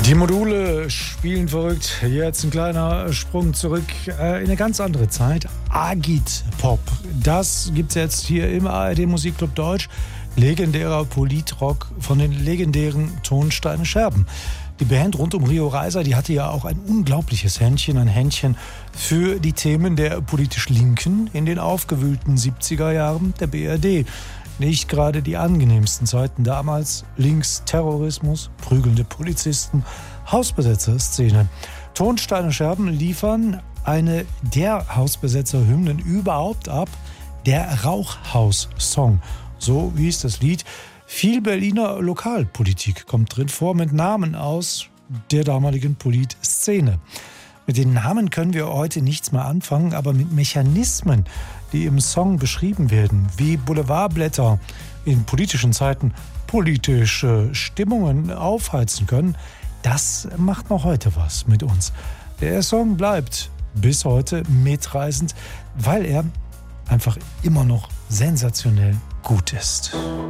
Die Module spielen verrückt. Jetzt ein kleiner Sprung zurück in eine ganz andere Zeit. Agitpop. Das gibt's jetzt hier im ARD Musikclub Deutsch. Legendärer Politrock von den legendären Tonsteine Scherben. Die Band rund um Rio Reiser, die hatte ja auch ein unglaubliches Händchen, ein Händchen für die Themen der politisch Linken in den aufgewühlten 70er Jahren der BRD. Nicht gerade die angenehmsten Zeiten damals. Linksterrorismus, prügelnde Polizisten, Hausbesetzer-Szene. Tonsteine Scherben liefern eine der Hausbesetzer-Hymnen überhaupt ab. Der Rauchhaus-Song. So hieß das Lied. Viel Berliner Lokalpolitik kommt drin vor mit Namen aus der damaligen Politszene. Mit den Namen können wir heute nichts mehr anfangen, aber mit Mechanismen, die im Song beschrieben werden, wie Boulevardblätter in politischen Zeiten politische Stimmungen aufheizen können, das macht noch heute was mit uns. Der Song bleibt bis heute mitreißend, weil er einfach immer noch sensationell gut ist.